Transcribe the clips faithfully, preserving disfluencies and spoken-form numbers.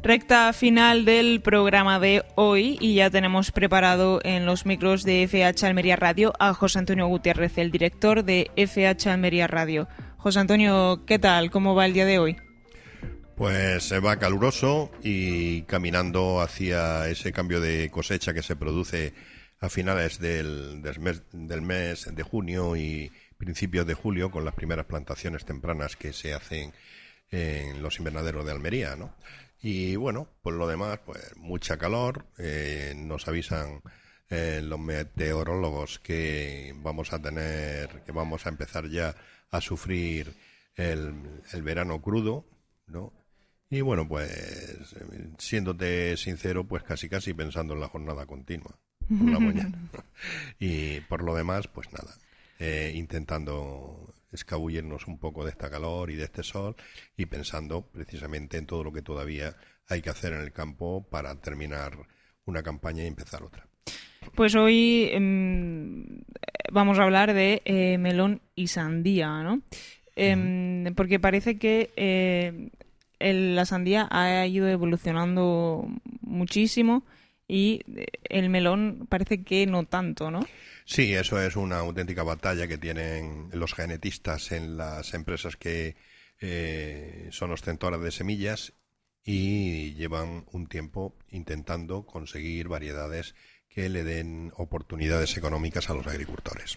Recta final del programa de hoy y ya tenemos preparado en los micros de F H Almería Radio a José Antonio Gutiérrez, el director de F H Almería Radio. José Antonio, ¿qué tal? ¿Cómo va el día de hoy? Pues se va caluroso y caminando hacia ese cambio de cosecha que se produce a finales del, del, mes, del mes de junio y principios de julio, con las primeras plantaciones tempranas que se hacen en los invernaderos de Almería, ¿no? Y bueno, por lo demás, pues mucha calor. Eh, nos avisan eh, los meteorólogos que vamos a tener, que vamos a empezar ya a sufrir el, el verano crudo, ¿no? Y bueno, pues siéndote sincero, pues casi casi pensando en la jornada continua por la mañana. Y por lo demás, pues nada, eh, intentando escabullirnos un poco de esta calor y de este sol y pensando precisamente en todo lo que todavía hay que hacer en el campo para terminar una campaña y empezar otra. Pues hoy eh, vamos a hablar de eh, melón y sandía, ¿no? Eh, uh-huh. Porque parece que eh, el, la sandía ha ido evolucionando muchísimo y el melón parece que no tanto, ¿no? Sí, eso es una auténtica batalla que tienen los genetistas en las empresas que eh, son ostentoras de semillas y llevan un tiempo intentando conseguir variedades que le den oportunidades económicas a los agricultores.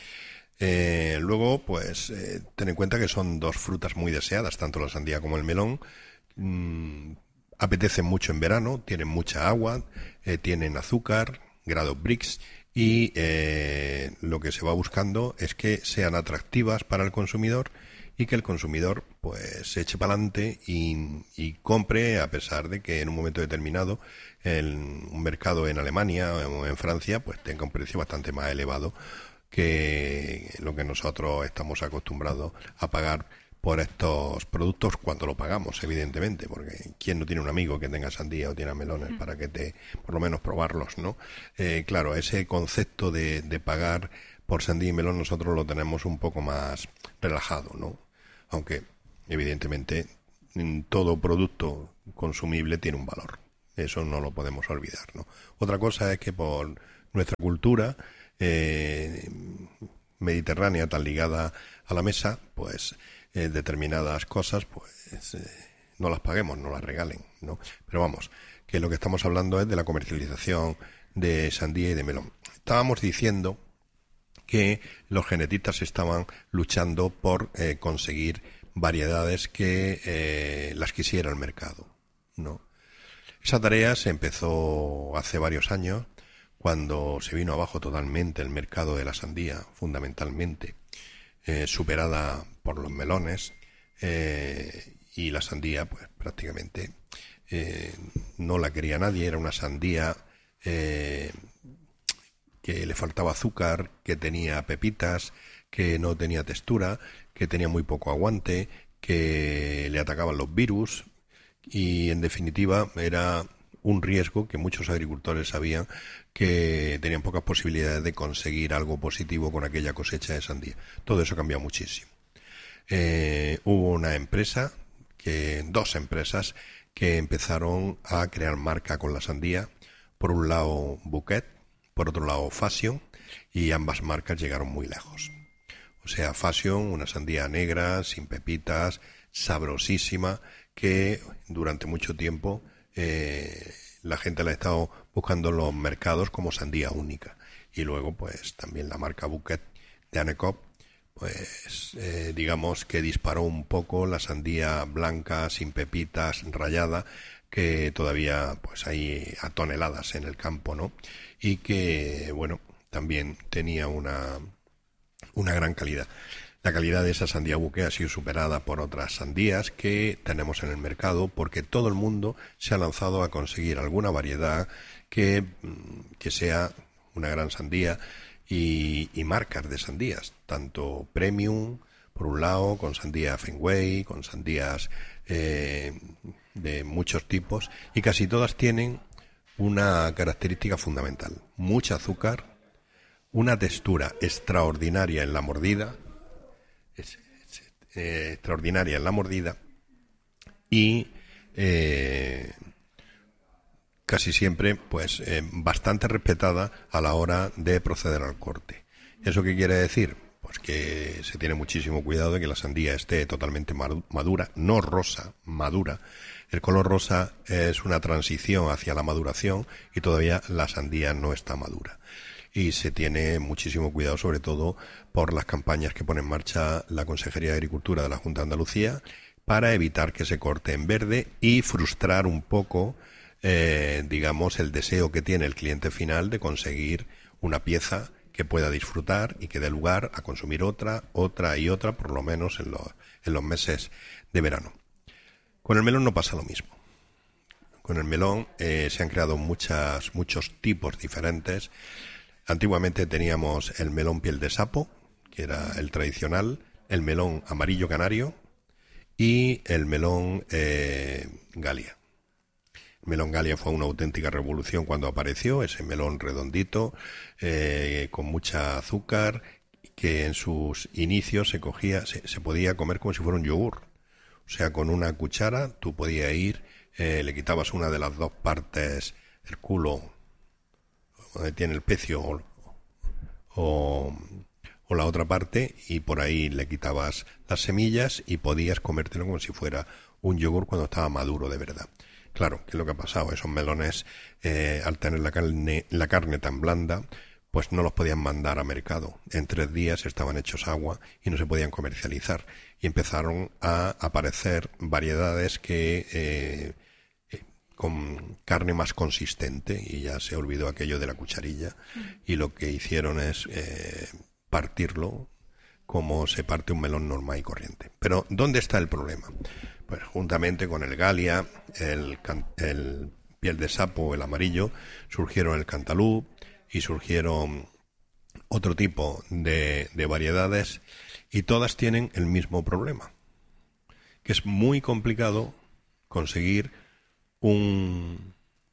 Eh, luego, pues, eh, ten en cuenta que son dos frutas muy deseadas, tanto la sandía como el melón. Mm, apetecen mucho en verano, tienen mucha agua, eh, tienen azúcar, grado Brix, y eh, lo que se va buscando es que sean atractivas para el consumidor y que el consumidor pues se eche para adelante y, y compre, a pesar de que en un momento determinado el, un mercado en Alemania o en Francia pues tenga un precio bastante más elevado que lo que nosotros estamos acostumbrados a pagar por estos productos cuando lo pagamos, evidentemente, porque ¿quién no tiene un amigo que tenga sandía o tiene melones para que te, por lo menos, probarlos, ¿no? Eh, claro, ese concepto de, de pagar por sandía y melón nosotros lo tenemos un poco más relajado, ¿no? Aunque, evidentemente, todo producto consumible tiene un valor. Eso no lo podemos olvidar, ¿no? Otra cosa es que por nuestra cultura eh, mediterránea tan ligada a la mesa, pues Eh, determinadas cosas, pues eh, no las paguemos, no las regalen, ¿no? Pero vamos, que lo que estamos hablando es de la comercialización de sandía y de melón. Estábamos diciendo que los genetistas estaban luchando por eh, conseguir variedades que eh, las quisiera el mercado, ¿no? Esa tarea se empezó hace varios años, cuando se vino abajo totalmente el mercado de la sandía, fundamentalmente, eh, superada por los melones, eh, y la sandía pues prácticamente eh, no la quería nadie. Era una sandía eh, que le faltaba azúcar, que tenía pepitas, que no tenía textura, que tenía muy poco aguante, que le atacaban los virus y en definitiva era un riesgo que muchos agricultores sabían que tenían pocas posibilidades de conseguir algo positivo con aquella cosecha de sandía. Todo eso cambió muchísimo. Eh, hubo una empresa, que dos empresas, que empezaron a crear marca con la sandía. Por un lado Bouquet, por otro lado Fashion, y ambas marcas llegaron muy lejos. O sea, Fashion, una sandía negra, sin pepitas, sabrosísima, que durante mucho tiempo eh, la gente la ha estado buscando en los mercados como sandía única. Y luego, pues, también la marca Bouquet de Annecop, pues eh, digamos que disparó un poco la sandía blanca, sin pepitas, rayada, que todavía pues hay a toneladas en el campo, ¿no? Y que, bueno, también tenía una, una gran calidad. La calidad de esa sandía Bouquet ha sido superada por otras sandías que tenemos en el mercado, porque todo el mundo se ha lanzado a conseguir alguna variedad que, que sea una gran sandía. Y, y marcas de sandías, tanto premium, por un lado, con sandía Fenway, con sandías eh, de muchos tipos, y casi todas tienen una característica fundamental: mucha azúcar, una textura extraordinaria en la mordida, es, es, eh, extraordinaria en la mordida, y eh, casi siempre pues eh, bastante respetada a la hora de proceder al corte. ¿Eso qué quiere decir? Pues que se tiene muchísimo cuidado de que la sandía esté totalmente madura, no rosa, madura. El color rosa es una transición hacia la maduración y todavía la sandía no está madura. Y se tiene muchísimo cuidado, sobre todo por las campañas que pone en marcha la Consejería de Agricultura de la Junta de Andalucía, para evitar que se corte en verde y frustrar un poco, eh, digamos, el deseo que tiene el cliente final de conseguir una pieza que pueda disfrutar y que dé lugar a consumir otra, otra y otra, por lo menos en los, en los meses de verano. Con el melón no pasa lo mismo. Con el melón eh, se han creado muchas, muchos tipos diferentes. Antiguamente teníamos el melón piel de sapo, que era el tradicional, el melón amarillo canario y el melón eh, Galia. El melón Galia fue una auténtica revolución cuando apareció, ese melón redondito, eh, con mucha azúcar, que en sus inicios se cogía, se, se podía comer como si fuera un yogur. O sea, con una cuchara tú podías ir, eh, le quitabas una de las dos partes, el culo, donde tiene el pecio, o, o, o la otra parte, y por ahí le quitabas las semillas y podías comértelo como si fuera un yogur cuando estaba maduro de verdad. Claro, ¿qué es lo que ha pasado? Esos melones, eh, al tener la carne, la carne tan blanda, pues no los podían mandar a mercado. En tres días estaban hechos agua y no se podían comercializar. Y empezaron a aparecer variedades que eh, eh, con carne más consistente, y ya se olvidó aquello de la cucharilla, y lo que hicieron es eh, partirlo como se parte un melón normal y corriente. Pero ¿dónde está el problema? Pues juntamente con el Galia, el, el piel de sapo, el amarillo, surgieron el cantalú y surgieron otro tipo de, de variedades, y todas tienen el mismo problema, que es muy complicado conseguir un,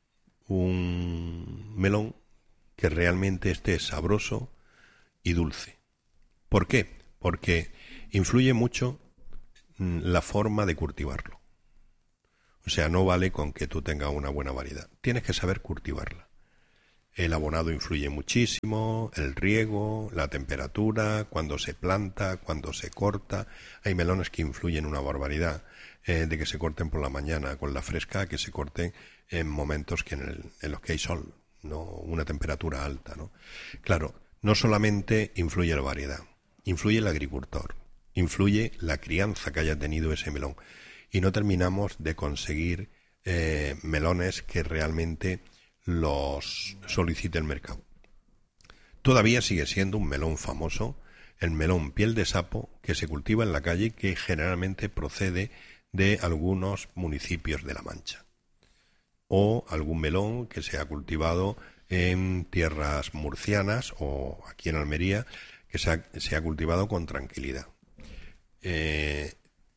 un melón que realmente esté sabroso y dulce. ¿Por qué? Porque influye mucho la forma de cultivarlo. O sea, no vale con que tú tengas una buena variedad. Tienes que saber cultivarla. El abonado influye muchísimo, el riego, la temperatura, cuando se planta, cuando se corta. Hay melones que influyen una barbaridad, eh, de que se corten por la mañana con la fresca, que se corten en momentos que en, el, en los que hay sol, no una temperatura alta, ¿no? Claro, no solamente influye la variedad, influye el agricultor, influye la crianza que haya tenido ese melón, y no terminamos de conseguir eh, melones que realmente los solicite el mercado. Todavía sigue siendo un melón famoso el melón piel de sapo, que se cultiva en la calle y que generalmente procede de algunos municipios de La Mancha, o algún melón que se ha cultivado en tierras murcianas o aquí en Almería, que se ha, se ha cultivado con tranquilidad. Eh,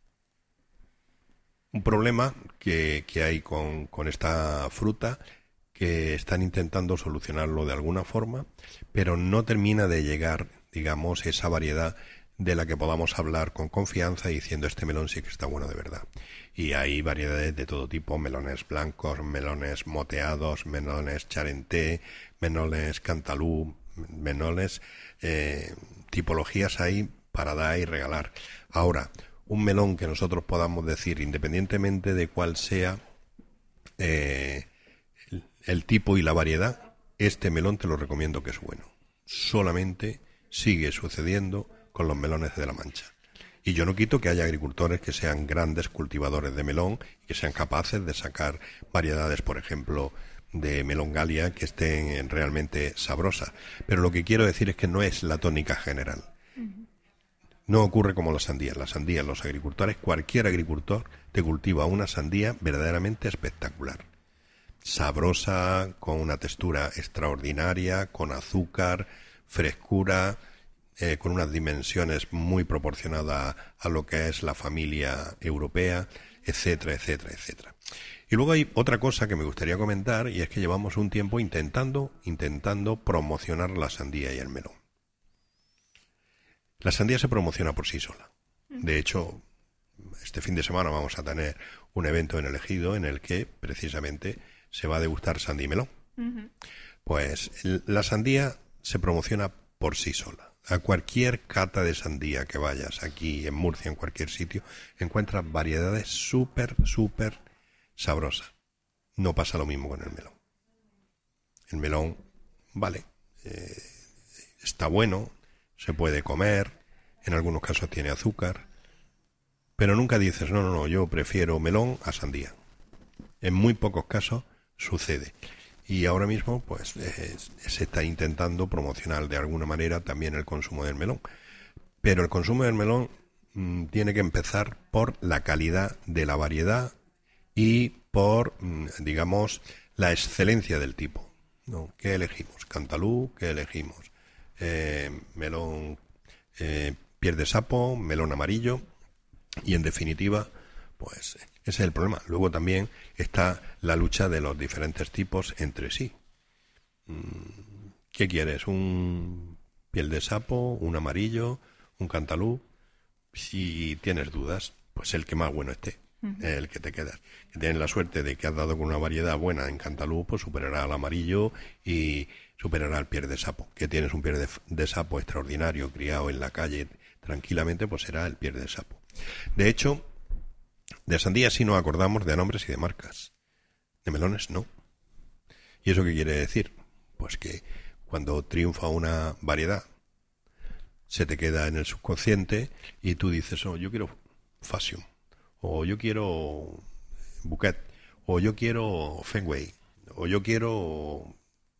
un problema que, que hay con, con esta fruta, que están intentando solucionarlo de alguna forma, pero no termina de llegar, digamos, esa variedad de la que podamos hablar con confianza diciendo este melón sí que está bueno de verdad. Y hay variedades de todo tipo, melones blancos, melones moteados, melones charenté, melones cantalú, melones, eh, tipologías hay para dar y regalar. Ahora, un melón que nosotros podamos decir, independientemente de cuál sea eh, el, el tipo y la variedad, este melón te lo recomiendo que es bueno. Solamente sigue sucediendo con los melones de La Mancha. Y yo no quito que haya agricultores que sean grandes cultivadores de melón y que sean capaces de sacar variedades, por ejemplo, de melón Galia, que estén realmente sabrosas. Pero lo que quiero decir es que no es la tónica general. No ocurre como la sandía. La sandía, los agricultores, cualquier agricultor te cultiva una sandía verdaderamente espectacular. Sabrosa, con una textura extraordinaria, con azúcar, frescura, eh, con unas dimensiones muy proporcionadas a lo que es la familia europea, etcétera, etcétera, etcétera. Y luego hay otra cosa que me gustaría comentar, y es que llevamos un tiempo intentando, intentando promocionar la sandía y el melón. La sandía se promociona por sí sola. De hecho, este fin de semana vamos a tener un evento en el Ejido en el que precisamente se va a degustar sandía y melón. Uh-huh. Pues la sandía se promociona por sí sola. A cualquier cata de sandía que vayas aquí en Murcia, en cualquier sitio, encuentras variedades súper, súper sabrosas. No pasa lo mismo con el melón. El melón, vale, eh, está bueno, se puede comer, en algunos casos tiene azúcar, pero nunca dices, no, no, no, yo prefiero melón a sandía. En muy pocos casos sucede. Y ahora mismo, pues, eh, se está intentando promocionar de alguna manera también el consumo del melón. Pero el consumo del melón mmm, tiene que empezar por la calidad de la variedad y por, mmm, digamos, la excelencia del tipo, ¿no? ¿Qué elegimos? Cantalú, ¿qué elegimos? Eh, melón eh, piel de sapo, melón amarillo, y en definitiva, pues ese es el problema. Luego también está la lucha de los diferentes tipos entre sí. ¿Qué quieres? ¿Un piel de sapo, un amarillo, un cantalú? Si tienes dudas, pues el que más bueno esté, uh-huh. el que te quedas. Que tienes la suerte de que has dado con una variedad buena en cantalú, pues superará al amarillo y superará al piel de sapo. Que tienes un piel de, de sapo extraordinario, criado en la calle tranquilamente, pues será el piel de sapo. De hecho, de sandía sí nos acordamos de nombres y de marcas. De melones no. ¿Y eso qué quiere decir? Pues que cuando triunfa una variedad, se te queda en el subconsciente y tú dices, oh, yo quiero Fashion, o yo quiero Bouquet, o yo quiero Fenway, o yo quiero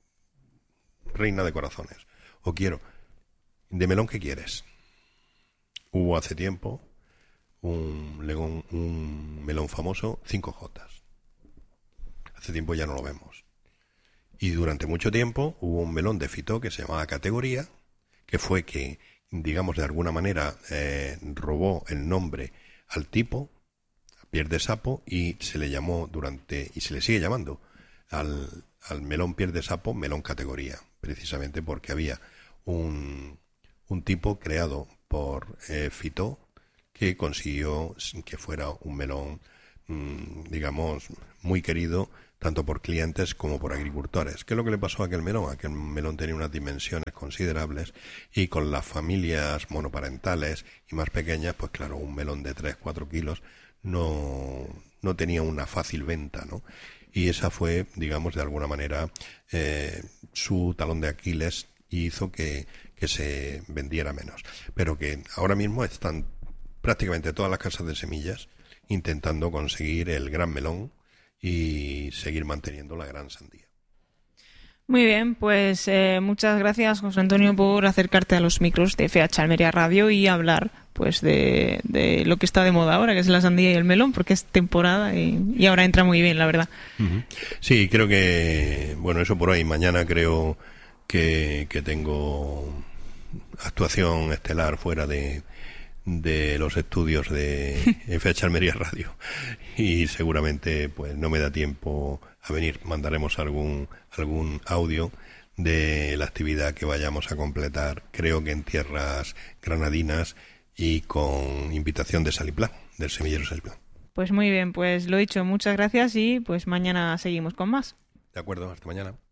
Reina de Corazones, o quiero... ¿De melón qué quieres? Hubo hace tiempo un, legón, un melón famoso, cinco jotas. Hace tiempo ya no lo vemos. Y durante mucho tiempo hubo un melón de Fitó que se llamaba Categoría, que fue que, digamos, de alguna manera eh, robó el nombre al tipo, a piel de sapo, y se le llamó durante, y se le sigue llamando al, al melón piel de sapo, melón Categoría, precisamente porque había un, un tipo creado por eh, Fitó que consiguió que fuera un melón, mmm, digamos, muy querido tanto por clientes como por agricultores. ¿Qué es lo que le pasó a aquel melón? Aquel melón tenía unas dimensiones considerables y con las familias monoparentales y más pequeñas, pues claro, un melón de tres, cuatro kilos no, no tenía una fácil venta, ¿no? Y esa fue, digamos, de alguna manera eh, su talón de Aquiles y hizo que, que se vendiera menos. Pero que ahora mismo están prácticamente todas las casas de semillas intentando conseguir el gran melón y seguir manteniendo la gran sandía. Muy bien, pues eh, muchas gracias, José Antonio, por acercarte a los micros de F H Almería Radio y hablar pues de, de lo que está de moda ahora, que es la sandía y el melón, porque es temporada y, y ahora entra muy bien, la verdad. Uh-huh. Sí, creo que, bueno, eso por ahí. Mañana creo que, que tengo actuación estelar fuera de de los estudios de F H Almería Radio y seguramente pues no me da tiempo a venir. Mandaremos algún algún audio de la actividad que vayamos a completar, creo que en tierras granadinas y con invitación de Saliplán, del semillero Saliplán. Pues muy bien, pues lo dicho, muchas gracias y pues mañana seguimos con más. De acuerdo, hasta mañana.